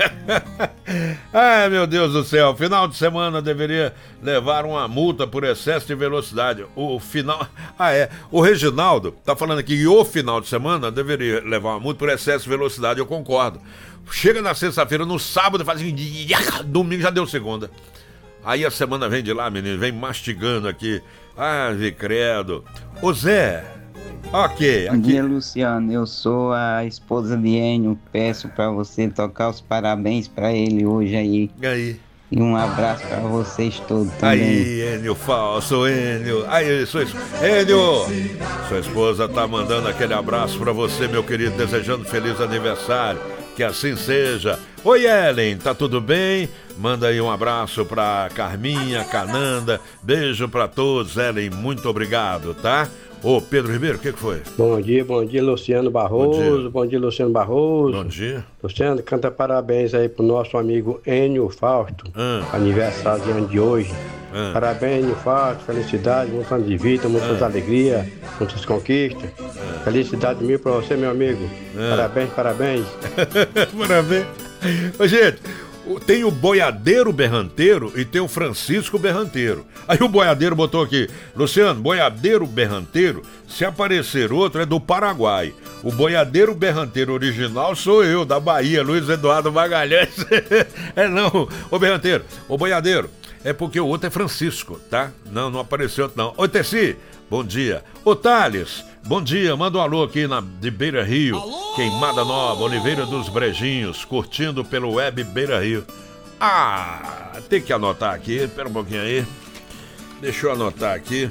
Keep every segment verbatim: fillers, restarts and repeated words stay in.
Ai, meu Deus do céu, final de semana deveria levar uma multa por excesso de velocidade. O final... Ah, é. O Reginaldo tá falando aqui que o final de semana deveria levar uma multa por excesso de velocidade, eu concordo. Chega na sexta-feira, no sábado faz assim, domingo já deu segunda. Aí a semana vem de lá, menino, vem mastigando aqui. Ah, credo. Ô Zé, ok. Bom dia, Luciano. Eu sou a esposa de Enio. Peço pra você tocar os parabéns pra ele hoje aí. E aí? E um abraço pra vocês todos também. Aí, Enio falso, Enio. Aí, sua es... Enio, sua esposa tá mandando aquele abraço pra você, meu querido, desejando feliz aniversário. Que assim seja. Oi, Ellen, tá tudo bem? Manda aí um abraço pra Carminha, Cananda. Beijo pra todos, Ellen, muito obrigado, tá? Ô, Pedro Ribeiro, o que que foi? Bom dia, bom dia, Luciano Barroso. Bom dia, bom dia Luciano Barroso. Bom dia. Luciano, canta parabéns aí pro nosso amigo Enio Fausto, ah. aniversário de hoje. Ah. Parabéns, Enio Fausto, felicidade, muitos anos de vida, muitas ah. alegrias, muitas conquistas. Ah. Felicidade mil pra você, meu amigo. Ah. Parabéns, parabéns. Parabéns. Ô, gente, tem o boiadeiro berranteiro e tem o Francisco berranteiro. Aí o boiadeiro botou aqui: Luciano, boiadeiro berranteiro, se aparecer outro é do Paraguai. O boiadeiro berranteiro original sou eu, da Bahia, Luiz Eduardo Magalhães. É não, ô berranteiro, ô boiadeiro, é porque o outro é Francisco, tá? Não, não apareceu outro não. Ô Tessi, bom dia. Ô Thales, bom dia, manda um alô aqui na, de Beira Rio. Alô? Queimada Nova, Oliveira dos Brejinhos, curtindo pelo web Beira Rio. Ah, tem que anotar aqui, espera um pouquinho aí. Deixa eu anotar aqui.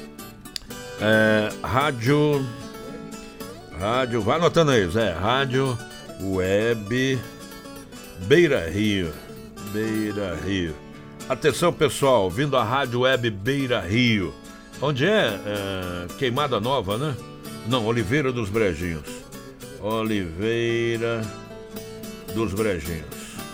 É, rádio... Rádio, vai anotando aí, Zé. Rádio Web Beira Rio. Beira Rio. Atenção, pessoal, vindo a Rádio Web Beira Rio. Onde é? é? Queimada Nova, né? Não, Oliveira dos Brejinhos. Oliveira dos Brejinhos.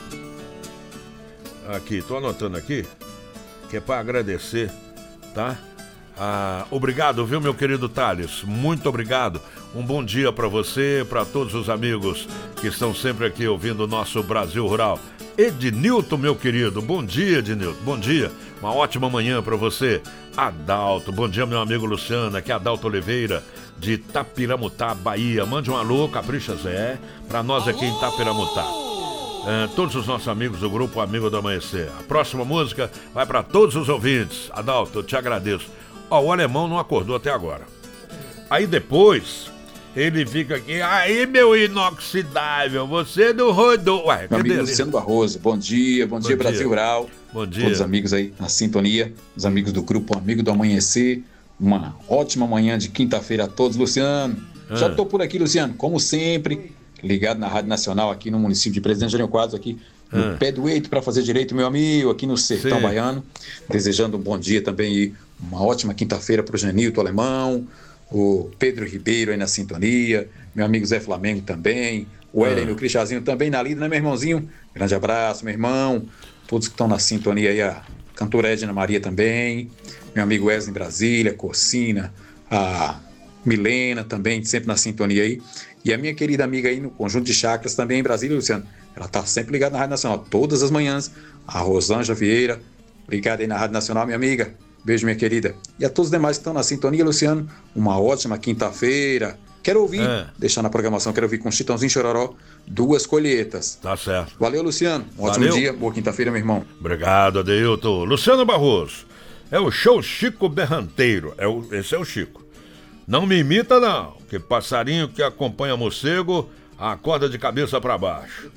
Aqui, tô anotando aqui, que é para agradecer, tá? Ah, obrigado, viu, meu querido Thales? Muito obrigado. Um bom dia para você, para todos os amigos que estão sempre aqui ouvindo o nosso Brasil Rural. Ednilton, meu querido, bom dia, Ednilton, bom dia. Uma ótima manhã para você. Adalto, bom dia, meu amigo Luciano. Aqui é Adalto Oliveira, de Tapiramutá, Bahia. Mande um alô, Capricha Zé, para nós aqui em Tapiramutá. É, todos os nossos amigos do grupo Amigo do Amanhecer. A próxima música vai para todos os ouvintes. Adalto, eu te agradeço. Ó, o alemão não acordou até agora. Aí depois, ele fica aqui, aí meu inoxidável, você não rodou. Ué, meu amigo Luciano Barroso, bom dia, bom, bom dia, dia Brasil Rural. Bom dia. Todos os amigos aí na sintonia, os amigos do grupo Amigo do Amanhecer. Uma ótima manhã de quinta-feira a todos, Luciano. Ah. Já tô por aqui, Luciano, como sempre, ligado na Rádio Nacional aqui no município de Presidente Jânio Quadros, aqui no ah. pé do eito para fazer direito, meu amigo, aqui no Sertão Sim. Baiano. Desejando um bom dia também e uma ótima quinta-feira para o Janilton Alemão, o Pedro Ribeiro aí na sintonia, meu amigo Zé Flamengo também, o Hélio e o Cristiazinho também na lida, né, meu irmãozinho? Grande abraço, meu irmão. Todos que estão na sintonia aí, a cantora Edna Maria também, meu amigo Wesley em Brasília, Corcina, a Milena também, sempre na sintonia aí. E a minha querida amiga aí no Conjunto de Chácaras também em Brasília, Luciano. Ela tá sempre ligada na Rádio Nacional, todas as manhãs. A Rosângela Vieira, ligada aí na Rádio Nacional, minha amiga. Beijo, minha querida. E a todos os demais que estão na sintonia, Luciano, uma ótima quinta-feira. Quero ouvir, é. deixar na programação, quero ouvir com Chitãozinho Chororó, Duas Colheitas. Tá certo. Valeu, Luciano. Um ótimo Valeu. dia, boa quinta-feira, meu irmão. Obrigado, Adeilton. Luciano Barroso, é o show Chico Berranteiro. É o, esse é o Chico. Não me imita, não, que passarinho que acompanha morcego acorda de cabeça pra baixo.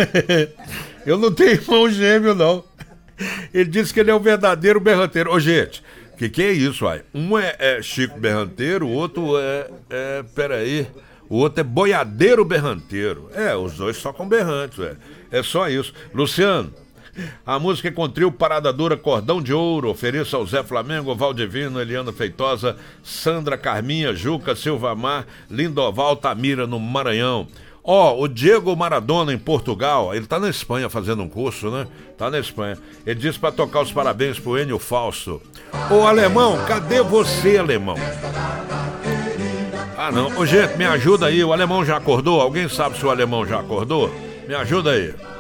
Eu não tenho irmão gêmeo, não. Ele disse que ele é o verdadeiro berranteiro. Ô, gente, que que é isso, aí? Um é, é Chico Berranteiro, o outro é, é... Peraí. O outro é boiadeiro berranteiro. É, os dois só com berrantes, é. É só isso. Luciano, a música é com trio Parada Dura, Cordão de Ouro. Ofereça ao Zé Flamengo, Valdivino, Eliana Feitosa, Sandra Carminha, Juca, Silvamar, Lindoval, Tamira, no Maranhão. Ó, oh, o Diego Maradona em Portugal, ele tá na Espanha fazendo um curso, né? Tá na Espanha. Ele disse pra tocar os parabéns pro Enio Fausto. Ô, alemão, cadê você, alemão? Ah, não. Ô, gente, me ajuda aí, o alemão já acordou? Alguém sabe se o alemão já acordou? Me ajuda aí.